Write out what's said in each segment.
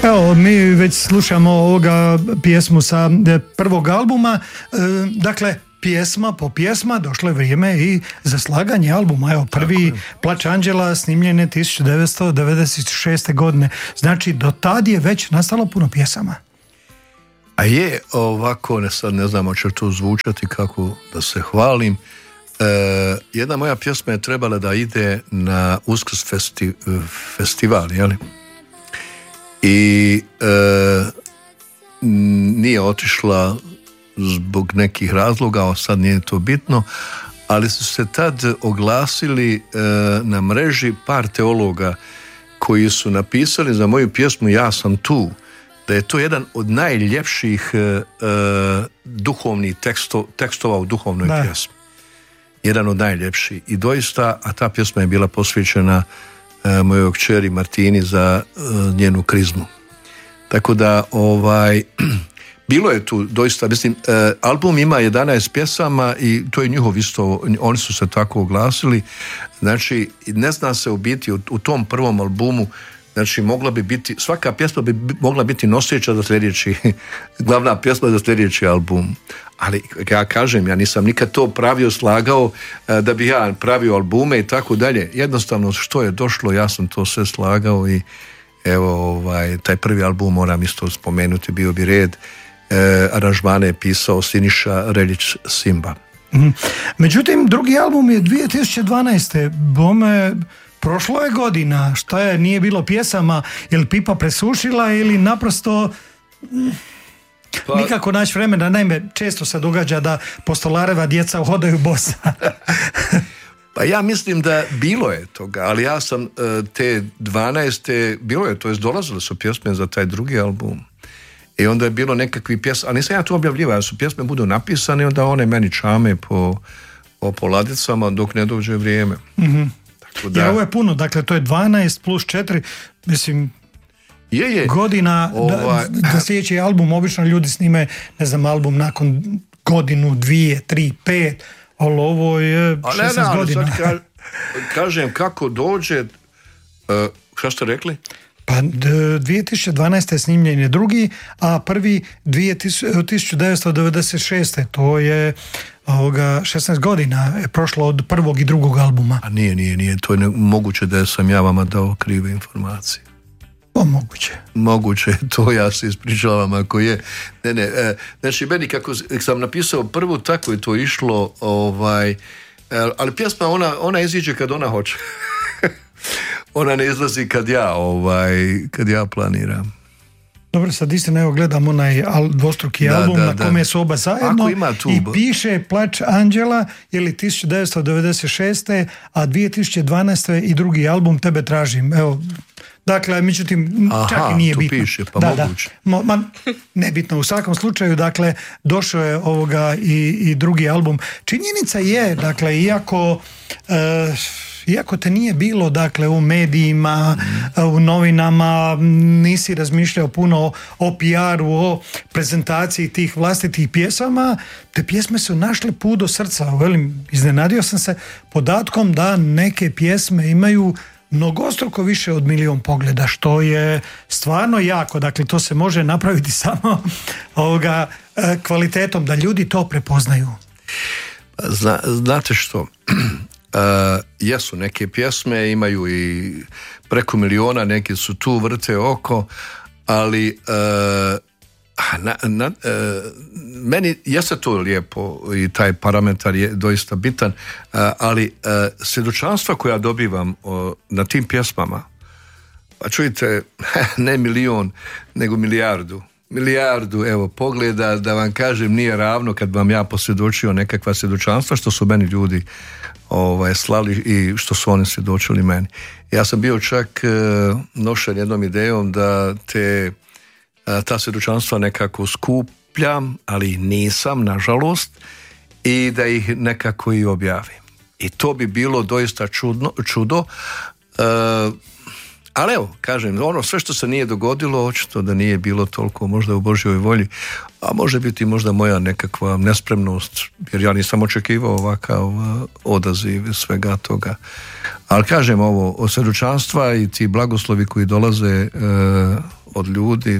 Evo, mi već slušamo ovoga pjesmu sa prvog albuma, dakle pjesma po pjesma došlo je vrijeme i za slaganje albuma. Evo, prvi Plač anđela snimljen je 1996. godine. Znači, do tad je već nastalo puno pjesama. A je ovako, sad ne znam hoće to zvučati kako da se hvalim. Jedna moja pjesma je trebala da ide na Uskrs festival, jeli? I nije otišla zbog nekih razloga, sad nije to bitno, ali su se tad oglasili na mreži par teologa koji su napisali za moju pjesmu Ja sam tu, da je to jedan od najljepših duhovnih tekstova u duhovnoj pjesmi. Jedan od najljepših. I doista, a ta pjesma je bila posvećena mojoj kćeri Martini za njenu krizmu. Tako da, bilo je tu doista, mislim, album ima 11 pjesama i to je njihov isto, oni su se tako oglasili. Znači, ne zna se u biti u tom prvom albumu, znači mogla bi biti, svaka pjesma bi mogla biti noseća za sljedeći, glavna pjesma za sljedeći album. Ali ja kažem, ja nisam nikad to pravio, slagao da bi ja pravio albume i tako dalje. Jednostavno što je došlo, ja sam to sve slagao i evo, taj prvi album moram isto spomenuti, bio bi red. Aranžmane je pisao Siniša Reljić Simba. Međutim, drugi album je 2012. Bome, prošlo je godina, šta je, nije bilo pjesama, je li pipa presušila ili naprosto nikako naći vremena. Naime, često se događa da postolareva djeca hodaju bosa. Pa ja mislim da bilo je toga, ali ja sam te 12. bilo je, to jest dolazile su pjesme za taj drugi album. I onda je bilo nekakvi pjesme, ali nisam ja to objavljivao, su pjesme budu napisane i onda one meni čame po ladicama dok ne dođe vrijeme. Mm-hmm. Tako da, ovo je puno, dakle to je 12 plus 4, mislim, je. Godina, da sljedeći album, obično ljudi snime, ne znam, album nakon godinu, 2, 3, 5, ali ovo je 16 godina. Sad kažem kako dođe, šta ste rekli? Pa 2012. je snimljen je drugi, a prvi 1996. To je 16 godina je prošlo od prvog i drugog albuma. A nije. To je moguće da sam ja vama dao krive informacije. Moguće, to ja se ispričavam ako je. Znači, meni kako sam napisao prvu, tako je to išlo, ali pjesma ona iziđe kad ona hoće. Ona ne izlazi kad ja planiram. Dobro, sad istina, evo gledam onaj dvostruki album na kome su oba zajedno i piše Plač anđela, je li 1996. a 2012. i drugi album Tebe tražim. Evo, dakle, međutim, čak i nije bitno. Piše, pa moguće. Nebitno, u svakom slučaju, dakle, došao je i drugi album. Činjenica je, dakle, iako te nije bilo, dakle, u medijima, u novinama, nisi razmišljao puno o PR-u, o prezentaciji tih vlastitih pjesama, te pjesme su našle put do srca. Iznenadio sam se podatkom da neke pjesme imaju mnogostruko više od 1 milion pogleda, što je stvarno jako. Dakle, to se može napraviti samo kvalitetom, da ljudi to prepoznaju. Znate što? Jesu, neke pjesme imaju i preko 1 miliona, neke su tu, vrte oko, ali meni jeste to lijepo i taj parametar je doista bitan, ali svjedočanstva koja dobivam na tim pjesmama, pa čujte, ne 1 milion, nego milijardu, evo, pogleda, da vam kažem, nije ravno kad vam ja posvjedočio nekakva svjedočanstva što su meni ljudi slali i što su oni svjedočili meni. Ja sam bio čak nošen jednom idejom da ta svjedočanstva nekako skupljam, ali nisam, nažalost, i da ih nekako i objavim. I to bi bilo doista čudo, Ali evo, kažem, ono sve što se nije dogodilo, očito da nije bilo toliko možda u Božjoj volji, a može biti možda moja nekakva nespremnost, jer ja nisam očekivao ovakav odaziv svega toga. Ali kažem ovo, od svjedočanstva i ti blagoslovi koji dolaze od ljudi,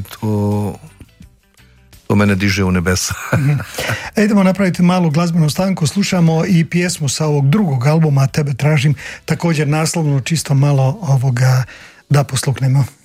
to mene diže u nebesa. Idemo napraviti malu glazbenu stanku, slušamo i pjesmu sa ovog drugog albuma Tebe tražim, također naslovno, čisto malo ovoga da posluknemo.